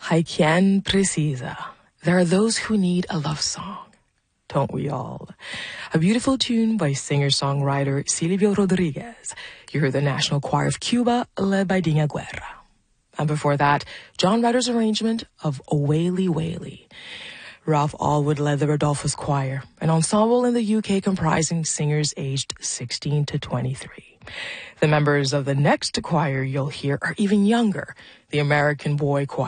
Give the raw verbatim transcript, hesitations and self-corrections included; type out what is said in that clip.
Hay quien precisa. There are those who need a love song. Don't we all? A beautiful tune by singer-songwriter Silvio Rodriguez. You heard the National Choir of Cuba, led by Dina Guerra. And before that, John Rutter's arrangement of O Waly Waly. Ralph Allwood led the Rodolphus Choir, an ensemble in the U K comprising singers aged sixteen to twenty-three. The members of the next choir you'll hear are even younger, the American Boy Choir.